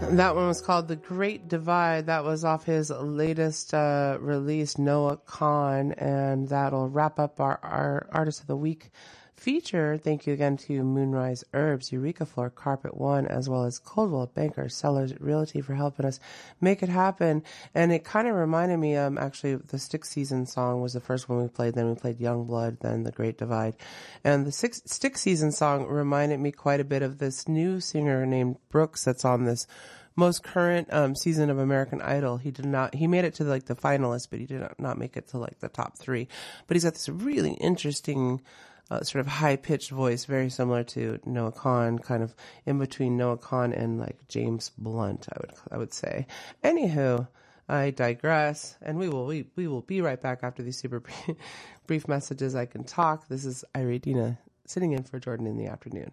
That one was called The Great Divide. That was off his latest release, Noah Kahan, and that'll wrap up our Artist of the Week feature. Thank you again to Moonrise Herbs, Eureka Floor, Carpet One, as well as Coldwell Banker Sellers Realty for helping us make it happen. And it kind of reminded me, actually, the Stick Season song was the first one we played. Then we played Youngblood, then The Great Divide. And the Stick Season song reminded me quite a bit of this new singer named Brooks that's on this most current season of American Idol. He made it to the finalists, but he did not make it to the top 3. But he's got this really interesting sort of high-pitched voice, very similar to Noah Kahan, kind of in between Noah Kahan and James Blunt, I would say. Anywho, I digress, and we will be right back after these super brief messages. I can talk. This is Iridina sitting in for Jordan in the afternoon.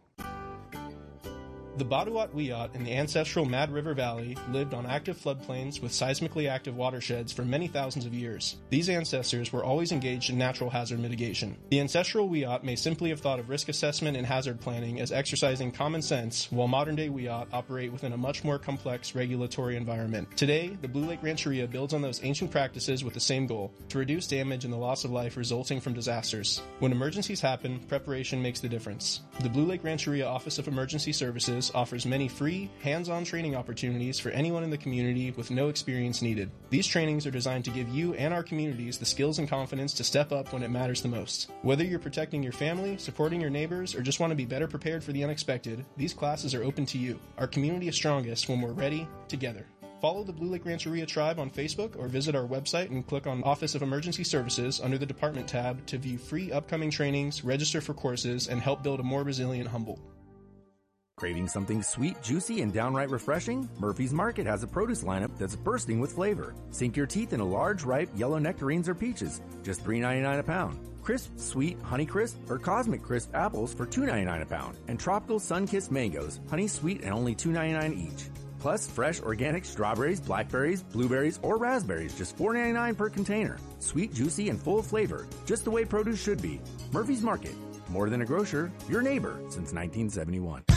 The Baduat Wiyot in the ancestral Mad River Valley lived on active floodplains with seismically active watersheds for many thousands of years. These ancestors were always engaged in natural hazard mitigation. The ancestral Wiyot may simply have thought of risk assessment and hazard planning as exercising common sense, while modern-day Wiyot operate within a much more complex regulatory environment. Today, the Blue Lake Rancheria builds on those ancient practices with the same goal: to reduce damage and the loss of life resulting from disasters. When emergencies happen, preparation makes the difference. The Blue Lake Rancheria Office of Emergency Services offers many free, hands-on training opportunities for anyone in the community with no experience needed. These trainings are designed to give you and our communities the skills and confidence to step up when it matters the most. Whether you're protecting your family, supporting your neighbors, or just want to be better prepared for the unexpected, these classes are open to you. Our community is strongest when we're ready, together. Follow the Blue Lake Rancheria Tribe on Facebook or visit our website and click on Office of Emergency Services under the Department tab to view free upcoming trainings, register for courses, and help build a more resilient Humboldt. Craving something sweet, juicy, and downright refreshing? Murphy's Market has a produce lineup that's bursting with flavor. Sink your teeth into large, ripe, yellow nectarines or peaches, just $3.99 a pound. Crisp, sweet, Honeycrisp, or Cosmic Crisp apples for $2.99 a pound. And tropical sun-kissed mangoes, honey sweet and only $2.99 each. Plus, fresh organic strawberries, blackberries, blueberries, or raspberries, just $4.99 per container. Sweet, juicy, and full of flavor, just the way produce should be. Murphy's Market. More than a grocer, your neighbor since 1971.